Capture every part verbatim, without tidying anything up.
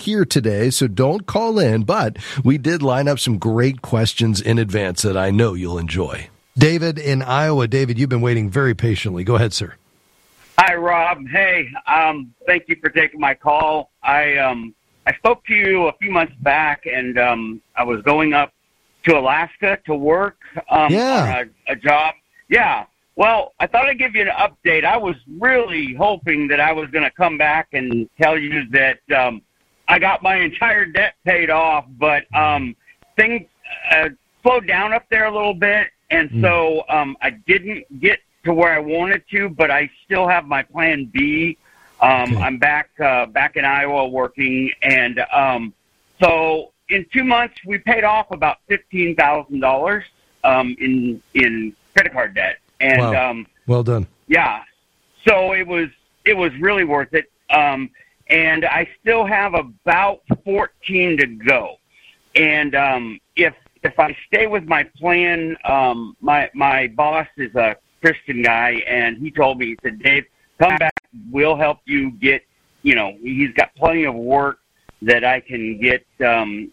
here today, so don't call in, but we did line up some great questions in advance that I know you'll enjoy. David in Iowa. David, you've been waiting very patiently. Go ahead, sir. Hi, Rob. Hey, um, thank you for taking my call. I um, I spoke to you a few months back, and um, I was going up to Alaska to work um, yeah. on a, a job. Yeah. Well, I thought I'd give you an update. I was really hoping that I was going to come back and tell you that um, I got my entire debt paid off, but um, things uh, slowed down up there a little bit, and mm. so um, I didn't get to where I wanted to, but I still have my plan B. Um, okay. I'm back uh, back in Iowa working, and um, so in two months we paid off about fifteen thousand dollars um, in in credit card debt, and wow. um, well done. Yeah, so it was it was really worth it, um, and I still have about fourteen to go, and um, if if I stay with my plan, um, my my boss is a Christian guy, and he told me, he said, Dave, come back, we'll help you get, you know, he's got plenty of work that I can get, um,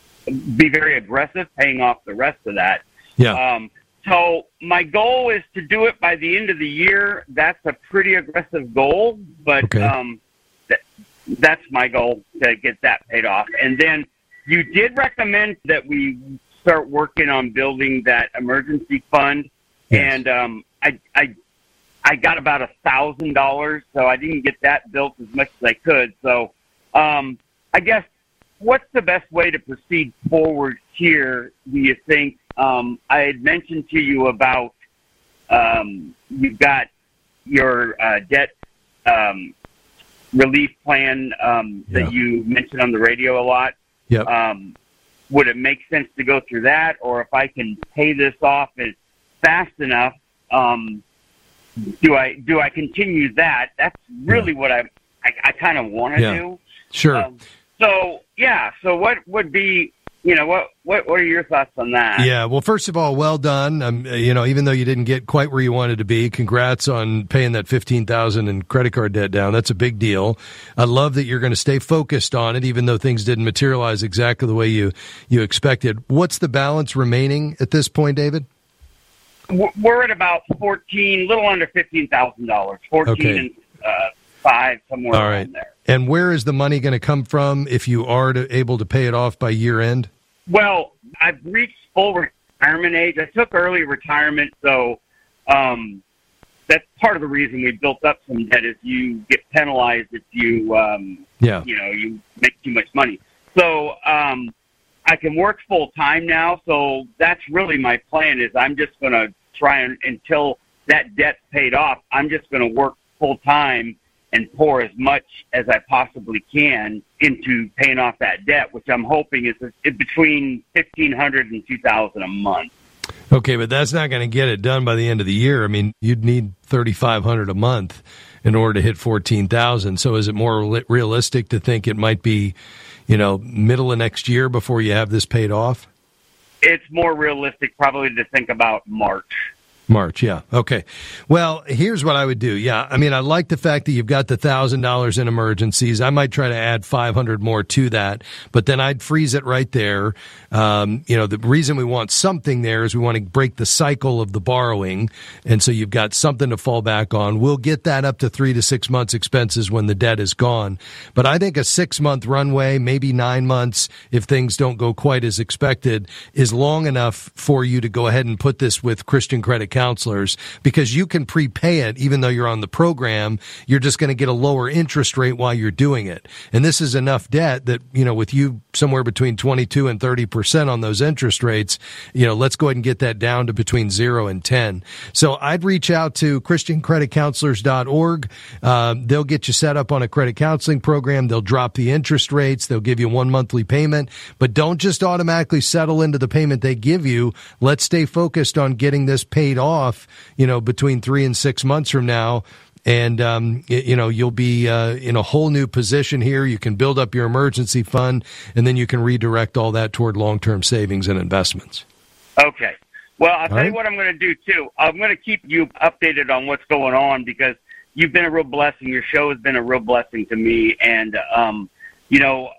be very aggressive paying off the rest of that. Yeah. Um, so my goal is to do it by the end of the year. That's a pretty aggressive goal, but okay. um, th- that's my goal, to get that paid off. And then you did recommend that we start working on building that emergency fund. Yes. And um, I, I, I got about a thousand dollars, so I didn't get that built as much as I could. So, um, I guess, what's the best way to proceed forward here? Do you think? Um, I had mentioned to you about um, you've got your uh, debt um, relief plan um, yeah. that you mentioned on the radio a lot. Yep. Um, would it make sense to go through that, or if I can pay this off as fast enough, um, do I do I continue that? That's really yeah. what I I, I kind of want to yeah. do. Sure. Um, so yeah. So what would be, you know, what what what are your thoughts on that? Yeah. Well, first of all, well done. Um, you know, even though you didn't get quite where you wanted to be, congrats on paying that fifteen thousand in credit card debt down. That's a big deal. I love that you're going to stay focused on it, even though things didn't materialize exactly the way you you expected. What's the balance remaining at this point, David? We're at about fourteen, little under fifteen thousand dollars, fourteen okay. and uh, five, somewhere All around right. there. And where is the money going to come from if you are to, able to pay it off by year end? Well, I've reached full retirement age. I took early retirement, so um, that's part of the reason we built up some debt. Is you get penalized if you, um, yeah. you know, you make too much money. So um, I can work full time now. So that's really my plan. Is I'm just going to try and until that debt's paid off, I'm just going to work full time and pour as much as I possibly can into paying off that debt, which I'm hoping is between fifteen hundred dollars and two thousand dollars a month. Okay, but that's not going to get it done by the end of the year. I mean, you'd need thirty-five hundred dollars a month in order to hit fourteen thousand dollars. So is it more realistic to think it might be, you know, middle of next year before you have this paid off? It's more realistic probably to think about March. March, yeah. Okay. Well, here's what I would do. Yeah, I mean, I like the fact that you've got the one thousand dollars in emergencies. I might try to add five hundred more to that, but then I'd freeze it right there. Um, you know, the reason we want something there is we want to break the cycle of the borrowing, and so you've got something to fall back on. We'll get that up to three to six months expenses when the debt is gone. But I think a six-month runway, maybe nine months, if things don't go quite as expected, is long enough for you to go ahead and put this with Christian Credit Counselors, because you can prepay it even though you're on the program. You're just going to get a lower interest rate while you're doing it. And this is enough debt that, you know, with you somewhere between twenty-two and thirty percent on those interest rates, you know, let's go ahead and get that down to between zero and ten. So I'd reach out to Christian Credit Counselors dot org. Uh, they'll get you set up on a credit counseling program. They'll drop the interest rates. They'll give you one monthly payment, but don't just automatically settle into the payment they give you. Let's stay focused on getting this paid off off, you know, between three and six months from now. And, um, you know, you'll be uh, in a whole new position here. You can build up your emergency fund, and then you can redirect all that toward long-term savings and investments. Okay. Well, I'll all tell right. you what I'm going to do, too. I'm going to keep you updated on what's going on, because you've been a real blessing. Your show has been a real blessing to me. And, um, you know,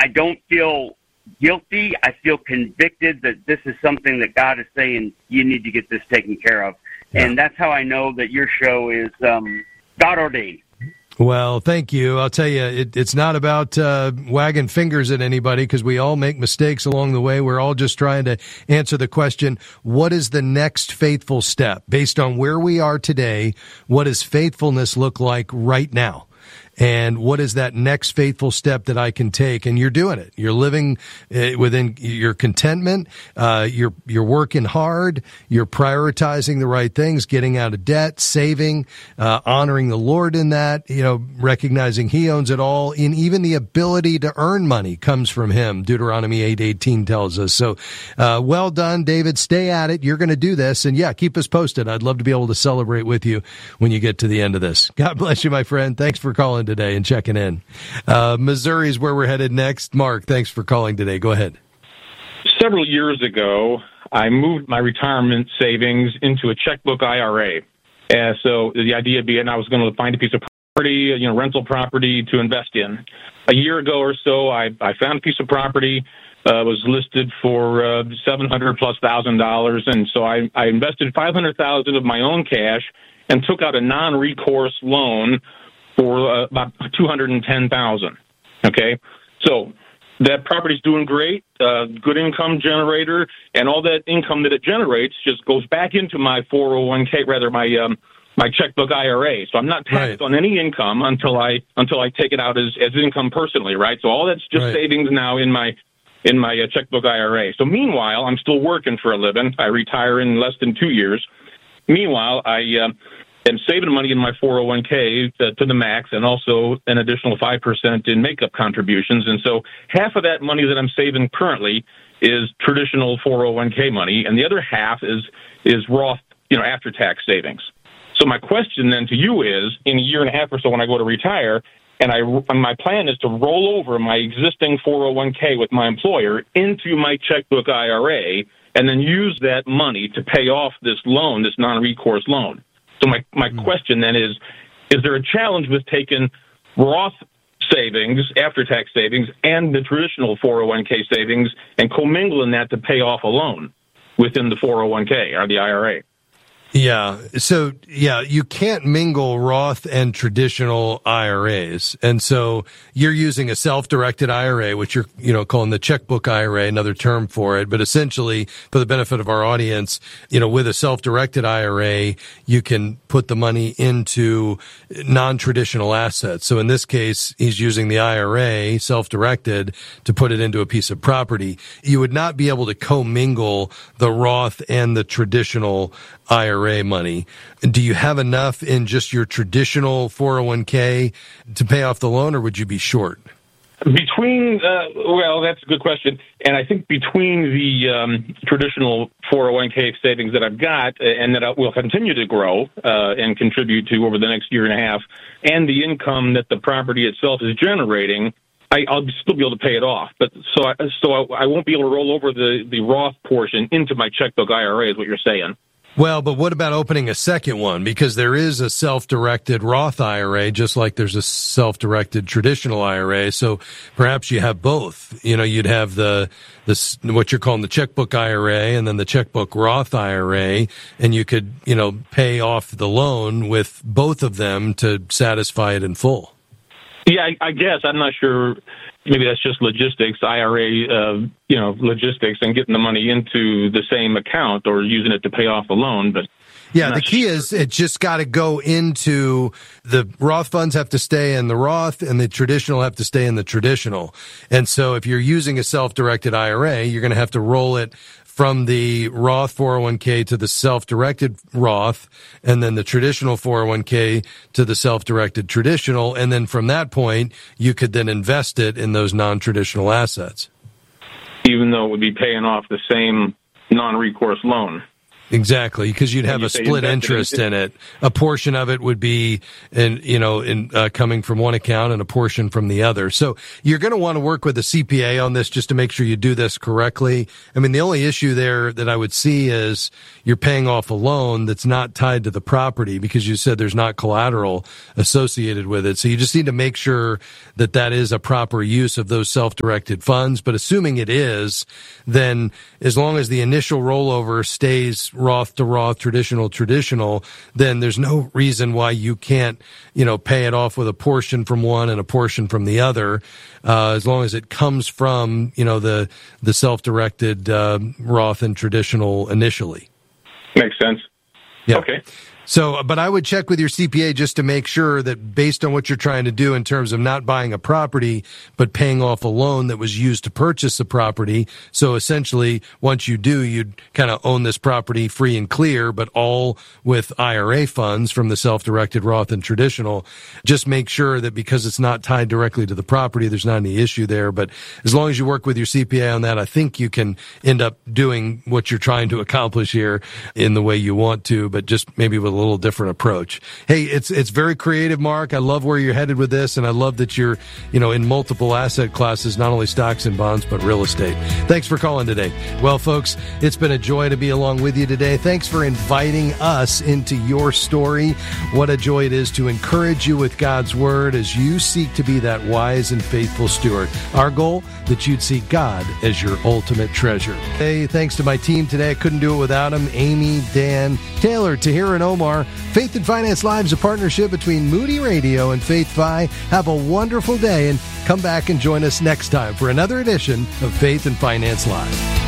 I don't feel guilty. I feel convicted that this is something that God is saying, you need to get this taken care of. Yeah. And that's how I know that your show is um, God ordained. Well, thank you. I'll tell you, it, it's not about uh, wagging fingers at anybody, because we all make mistakes along the way. We're all just trying to answer the question, what is the next faithful step? Based on where we are today, what does faithfulness look like right now? And what is that next faithful step that I can take? And you're doing it. You're living uh, within your contentment. Uh, you're, you're working hard. You're prioritizing the right things, getting out of debt, saving, uh, honoring the Lord in that, you know, recognizing He owns it all. And even the ability to earn money comes from Him. Deuteronomy eight eighteen tells us. So, uh, well done, David. Stay at it. You're going to do this. And yeah, keep us posted. I'd love to be able to celebrate with you when you get to the end of this. God bless you, my friend. Thanks for calling today and checking in. Uh, Missouri is where we're headed next. Mark, thanks for calling today. Go ahead. Several years ago, I moved my retirement savings into a checkbook I R A. Uh, so the idea being I was going to find a piece of property, you know, rental property to invest in. A year ago or so, I, I found a piece of property, uh, was listed for uh, seven hundred plus thousand dollars, and so I, I invested five hundred thousand of my own cash and took out a non-recourse loan for uh, about two hundred ten thousand dollars, okay? So that property's doing great, uh, good income generator, and all that income that it generates just goes back into my four oh one k, rather my um, my checkbook I R A. So I'm not taxed right. on any income until I until I take it out as, as income personally, right? So all that's just right. savings now in my in my uh, checkbook I R A. So meanwhile, I'm still working for a living. I retire in less than two years. Meanwhile, I... Uh, I'm saving money in my four oh one k to, to the max, and also an additional five percent in makeup contributions. And so half of that money that I'm saving currently is traditional four oh one k money, and the other half is is Roth, you know, after-tax savings. So my question then to you is, in a year and a half or so when I go to retire, and I and my plan is to roll over my existing four oh one k with my employer into my checkbook I R A, and then use that money to pay off this loan, this non-recourse loan. So my, my question then is, is there a challenge with taking Roth savings, after-tax savings, and the traditional four oh one k savings and commingling that to pay off a loan within the four oh one k or the I R A? Yeah. So, yeah, you can't mingle Roth and traditional I R As. And so you're using a self-directed I R A, which you're, you know, calling the checkbook I R A, another term for it. But essentially, for the benefit of our audience, you know, with a self-directed I R A, you can put the money into non-traditional assets. So in this case, he's using the I R A, self-directed, to put it into a piece of property. You would not be able to commingle the Roth and the traditional I R A money. Do you have enough in just your traditional four oh one k to pay off the loan, or would you be short? Between, uh, well, that's a good question. And I think between the um, traditional four oh one k savings that I've got and that I will continue to grow uh, and contribute to over the next year and a half, and the income that the property itself is generating, I, I'll still be able to pay it off. But so I, so I, I won't be able to roll over the, the Roth portion into my checkbook I R A, is what you're saying. Well, but what about opening a second one? Because there is a self-directed Roth I R A, just like there's a self-directed traditional I R A. So perhaps you have both. You know, you'd have the, the what you're calling the checkbook I R A and then the checkbook Roth I R A, and you could, you know, pay off the loan with both of them to satisfy it in full. Yeah, I, I guess. I'm not sure. Maybe that's just logistics, I R A, uh, you know, logistics, and getting the money into the same account or using it to pay off the loan. But yeah, the key sure. is it just got to go into the Roth funds have to stay in the Roth, and the traditional have to stay in the traditional. And so if you're using a self-directed I R A, you're going to have to roll it from the Roth four oh one k to the self-directed Roth, and then the traditional four oh one k to the self-directed traditional. And then from that point, you could then invest it in those non-traditional assets. Even though it would be paying off the same non-recourse loan. Exactly, because you'd have you a say split invested interest in- in it. A portion of it would be, in, you know, in uh, coming from one account and a portion from the other. So you're going to want to work with a C P A on this just to make sure you do this correctly. I mean, the only issue there that I would see is you're paying off a loan that's not tied to the property because you said there's not collateral associated with it. So you just need to make sure that that is a proper use of those self-directed funds. But assuming it is, then as long as the initial rollover stays Roth to Roth, traditional, traditional, then there's no reason why you can't, you know, pay it off with a portion from one and a portion from the other, uh, as long as it comes from, you know, the, the self-directed, uh, Roth and traditional initially. Makes sense. Yeah. Okay. So, but I would check with your C P A just to make sure that based on what you're trying to do in terms of not buying a property, but paying off a loan that was used to purchase the property. So essentially, once you do, you'd kind of own this property free and clear, but all with I R A funds from the self-directed Roth and traditional. Just make sure that because it's not tied directly to the property, there's not any issue there. But as long as you work with your C P A on that, I think you can end up doing what you're trying to accomplish here in the way you want to, but just maybe with a little different approach. Hey, it's it's very creative, Mark. I love where you're headed with this, and I love that you're, you know, in multiple asset classes, not only stocks and bonds, but real estate. Thanks for calling today. Well, folks, it's been a joy to be along with you today. Thanks for inviting us into your story. What a joy it is to encourage you with God's word as you seek to be that wise and faithful steward. Our goal, that you'd see God as your ultimate treasure. Hey, thanks to my team today. I couldn't do it without them. Amy, Dan, Taylor, Tahir, and Omar. Faith and Finance Live is a partnership between Moody Radio and Faith Fi. Have a wonderful day and come back and join us next time for another edition of Faith and Finance Live.